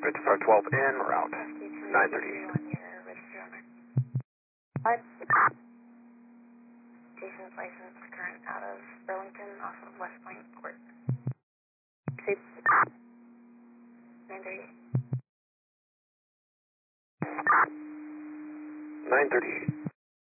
55 12 in, route. 938. What? Jason's license current out of Burlington off of West Point Court. 938. 938.